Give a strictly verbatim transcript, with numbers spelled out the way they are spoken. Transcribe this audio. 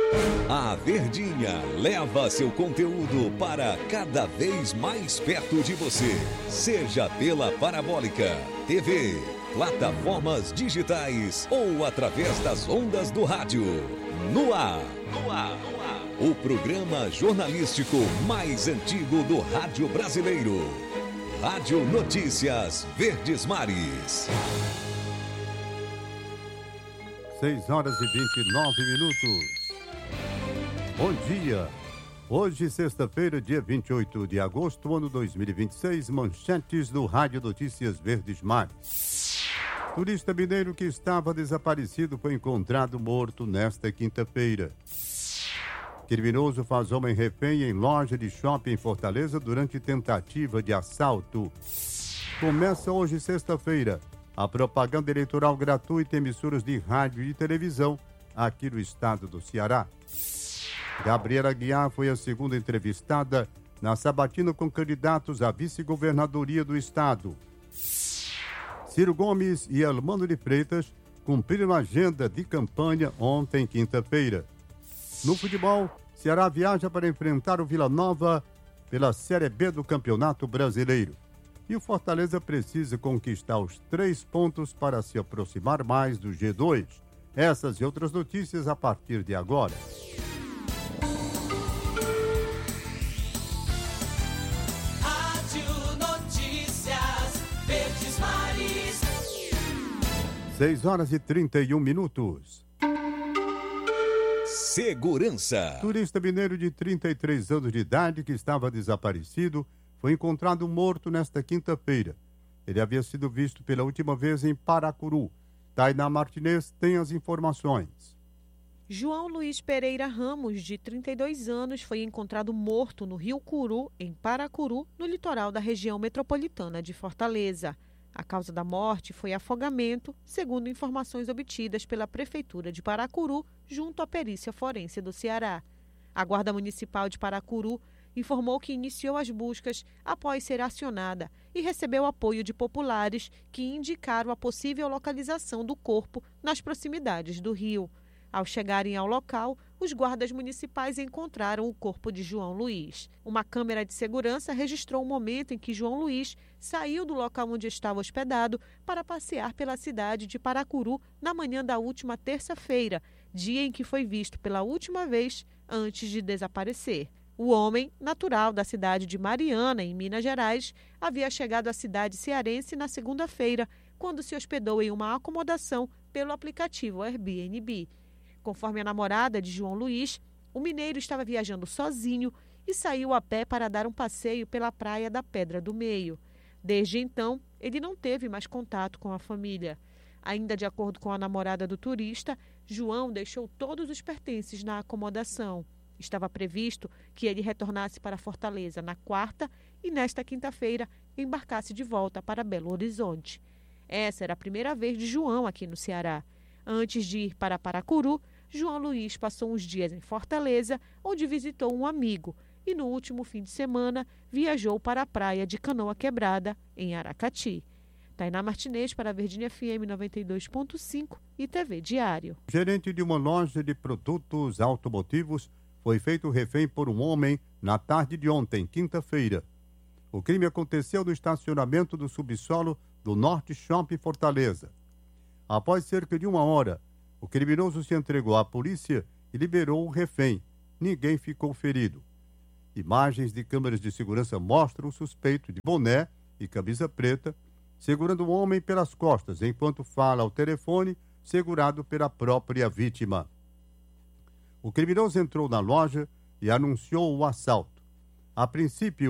A Verdinha leva seu conteúdo para cada vez mais perto de você. Seja pela Parabólica, T V, plataformas digitais ou através das ondas do rádio. No ar. No ar. No ar. O programa jornalístico mais antigo do rádio brasileiro. Rádio Notícias Verdes Mares. seis horas e vinte e nove minutos. Bom dia. Hoje, sexta-feira, dia vinte e oito de agosto, ano dois mil e vinte e seis, manchetes do Rádio Notícias Verdes Mares. Turista mineiro que estava desaparecido foi encontrado morto nesta quinta-feira. Criminoso faz homem refém em loja de shopping em Fortaleza durante tentativa de assalto. Começa hoje, sexta-feira, a propaganda eleitoral gratuita em emissoras de rádio e televisão aqui no estado do Ceará. Gabriela Aguiar foi a segunda entrevistada na sabatina com candidatos à vice-governadoria do estado. Ciro Gomes e Elmano de Freitas cumpriram a agenda de campanha ontem, quinta-feira. No futebol, Ceará viaja para enfrentar o Vila Nova pela Série B do Campeonato Brasileiro. E o Fortaleza precisa conquistar os três pontos para se aproximar mais do G dois. Essas e outras notícias a partir de agora. Rádio Notícias Verdes Mares. seis horas e trinta e um minutos. Segurança. Turista mineiro de trinta e três anos de idade que estava desaparecido foi encontrado morto nesta quinta-feira. Ele havia sido visto pela última vez em Paracuru. Tainá Martinez tem as informações. João Luiz Pereira Ramos, de trinta e dois anos, foi encontrado morto no Rio Curu, em Paracuru, no litoral da região metropolitana de Fortaleza. A causa da morte foi afogamento, segundo informações obtidas pela Prefeitura de Paracuru, junto à Perícia Forense do Ceará. A Guarda Municipal de Paracuru informou que iniciou as buscas após ser acionada e recebeu apoio de populares que indicaram a possível localização do corpo nas proximidades do rio. Ao chegarem ao local, os guardas municipais encontraram o corpo de João Luiz. Uma câmera de segurança registrou o momento em que João Luiz saiu do local onde estava hospedado para passear pela cidade de Paracuru na manhã da última terça-feira, dia em que foi visto pela última vez antes de desaparecer. O homem, natural da cidade de Mariana, em Minas Gerais, havia chegado à cidade cearense na segunda-feira, quando se hospedou em uma acomodação pelo aplicativo Airbnb. Conforme a namorada de João Luiz, o mineiro estava viajando sozinho e saiu a pé para dar um passeio pela praia da Pedra do Meio. Desde então, ele não teve mais contato com a família. Ainda de acordo com a namorada do turista, João deixou todos os pertences na acomodação. Estava previsto que ele retornasse para Fortaleza na quarta e nesta quinta-feira embarcasse de volta para Belo Horizonte. Essa era a primeira vez de João aqui no Ceará. Antes de ir para Paracuru, João Luiz passou uns dias em Fortaleza, onde visitou um amigo, e no último fim de semana viajou para a praia de Canoa Quebrada, em Aracati. Tainá Martinez para a Verdinha F M noventa e dois ponto cinco e T V Diário. Gerente de uma loja de produtos automotivos foi feito refém por um homem na tarde de ontem, quinta-feira. O crime aconteceu no estacionamento do subsolo do Norte Shopping Fortaleza. Após cerca de uma hora, o criminoso se entregou à polícia e liberou o refém. Ninguém ficou ferido. Imagens de câmeras de segurança mostram o suspeito de boné e camisa preta segurando o homem pelas costas enquanto fala ao telefone, segurado pela própria vítima. O criminoso entrou na loja e anunciou o assalto. A princípio,